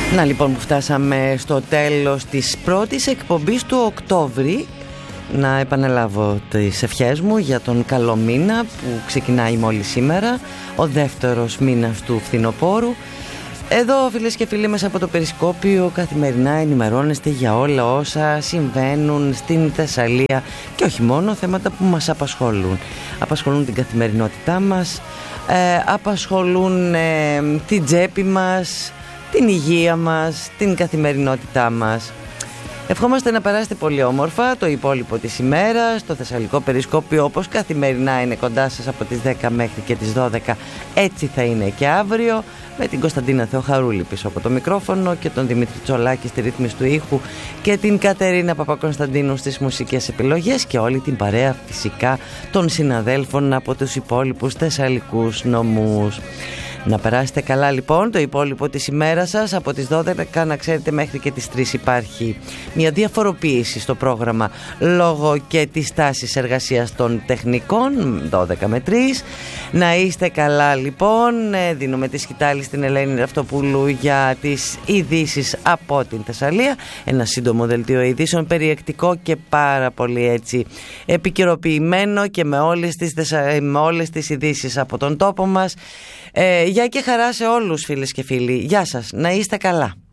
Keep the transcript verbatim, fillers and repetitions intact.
Να λοιπόν που φτάσαμε στο τέλος της πρώτης εκπομπής του Οκτώβρη. Να επαναλάβω τις ευχές μου για τον καλό μήνα που ξεκινάει μόλις σήμερα, ο δεύτερος μήνας του φθινοπόρου. Εδώ φίλες και φίλοι, μέσα από το Περισκόπιο καθημερινά ενημερώνεστε για όλα όσα συμβαίνουν στην Θεσσαλία και όχι μόνο, θέματα που μας απασχολούν. Απασχολούν την καθημερινότητά μας, ε, απασχολούν ε, την τσέπη μας, την υγεία μας, την καθημερινότητά μας. Ευχόμαστε να περάσετε πολύ όμορφα το υπόλοιπο της ημέρας. Το Θεσσαλικό Περισκόπιο όπως καθημερινά είναι κοντά σας από τις δέκα μέχρι και τις δώδεκα. Έτσι θα είναι και αύριο, με την Κωνσταντίνα Θεοχαρούλη πίσω από το μικρόφωνο και τον Δημήτρη Τσολάκη στη ρύθμιση του ήχου και την Κατερίνα Παπακωνσταντίνου στις μουσικές επιλογές και όλη την παρέα φυσικά των συναδέλφων από τους υπόλοιπους θεσσαλικούς νομούς. Να περάσετε καλά λοιπόν το υπόλοιπο της ημέρας σας. Από τις δώδεκα να ξέρετε μέχρι και τις τρεις υπάρχει μια διαφοροποίηση στο πρόγραμμα λόγω και της τάσης εργασίας των τεχνικών, δώδεκα με τρεις. Να είστε καλά λοιπόν. Δίνουμε τη σκητάλη στην Ελένη Ραυτοπούλου για τις ειδήσεις από την Θεσσαλία. Ένα σύντομο δελτίο ειδήσεων, περιεκτικό και πάρα πολύ έτσι επικαιροποιημένο και με όλες τις, με όλες τις ειδήσεις από τον τόπο μας. Ε, γεια και χαρά σε όλους φίλες και φίλοι. Γεια σας, να είστε καλά.